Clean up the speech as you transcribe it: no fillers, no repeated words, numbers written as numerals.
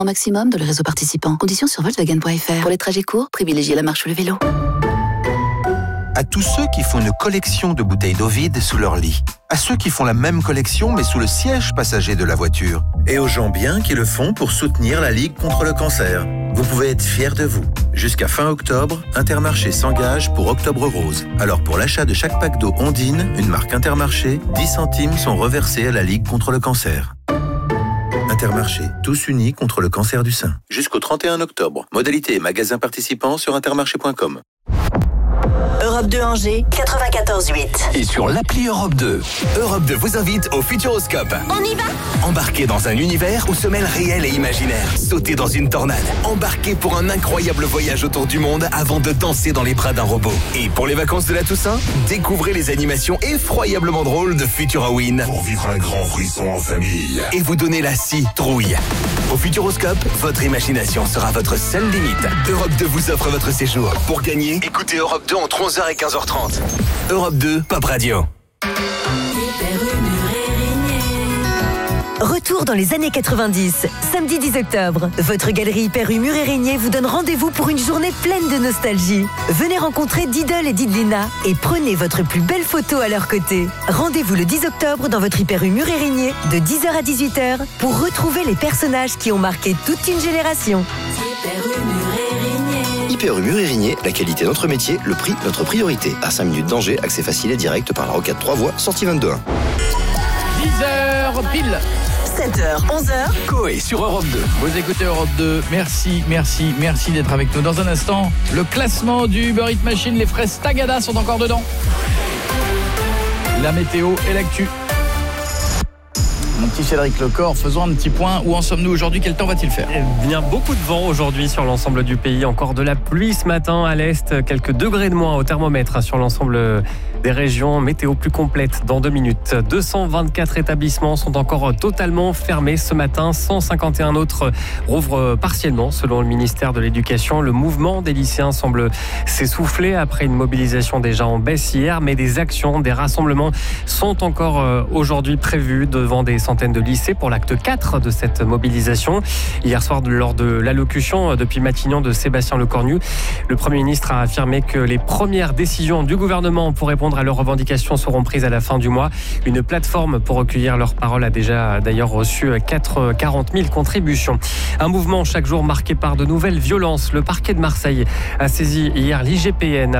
Au maximum de le réseau participant. Conditions sur Volkswagen.fr. Pour les trajets courts, privilégiez la marche ou le vélo. À tous ceux qui font une collection de bouteilles d'eau vide sous leur lit. À ceux qui font la même collection mais sous le siège passager de la voiture. Et aux gens bien qui le font pour soutenir la Ligue contre le cancer. Vous pouvez être fiers de vous. Jusqu'à fin octobre, Intermarché s'engage pour Octobre Rose. Alors pour l'achat de chaque pack d'eau Ondine, une marque Intermarché, 10 centimes sont reversés à la Ligue contre le cancer. Intermarché, tous unis contre le cancer du sein. Jusqu'au 31 octobre. Modalité et magasins participants sur intermarché.com. Europe 2 Angers, 94.8. Et sur l'appli Europe 2. Europe 2 vous invite au Futuroscope. On y va? Embarquez dans un univers où se mêlent réel et imaginaire. Sautez dans une tornade. Embarquez pour un incroyable voyage autour du monde avant de danser dans les bras d'un robot. Et pour les vacances de la Toussaint, découvrez les animations effroyablement drôles de Futurawin. Pour vivre un grand frisson en famille. Et vous donner la citrouille. Au Futuroscope, votre imagination sera votre seule limite. Europe 2 vous offre votre séjour. Pour gagner, écoutez Europe 2 entre 11h et 15h30. Europe 2, Pop Radio. Retour dans les années 90, samedi 10 octobre. Votre galerie Hyper U Mur et Régnier vous donne rendez-vous pour une journée pleine de nostalgie. Venez rencontrer Diddle et Didlina et prenez votre plus belle photo à leur côté. Rendez-vous le 10 octobre dans votre Hyper U Mur et Régnier de 10h à 18h pour retrouver les personnages qui ont marqué toute une génération. Hyper U Mur et Régnier, la qualité notre métier, le prix notre priorité. À 5 minutes d'Angers, accès facile et direct par la rocade 3 voies, sortie 22.1. 10h pile. 7h, 11h. Coé sur Europe 2. Vous écoutez Europe 2. Merci d'être avec nous. Dans un instant, le classement du Uber Eats Machine. Les fraises Tagada sont encore dedans. La météo et l'actu. Mon petit Cédric Lecor, faisons un petit point. Où en sommes-nous aujourd'hui? Quel temps va-t-il faire? Eh bien, beaucoup de vent aujourd'hui sur l'ensemble du pays. Encore de la pluie ce matin à l'est. Quelques degrés de moins au thermomètre sur l'ensemble des régions. Météo plus complète dans 2 minutes. 224 établissements sont encore totalement fermés ce matin. 151 autres rouvrent partiellement selon le ministère de l'Éducation. Le mouvement des lycéens semble s'essouffler après une mobilisation déjà en baisse hier. Mais des actions, des rassemblements sont encore aujourd'hui prévus devant des centaines de lycées pour l'acte 4 de cette mobilisation. Hier soir, lors de l'allocution depuis Matignon de Sébastien Lecornu, le Premier ministre a affirmé que les premières décisions du gouvernement pour répondre à leurs revendications seront prises à la fin du mois. Une plateforme pour recueillir leurs paroles a déjà d'ailleurs reçu 40 000 contributions. Un mouvement chaque jour marqué par de nouvelles violences. Le parquet de Marseille a saisi hier l'IGPN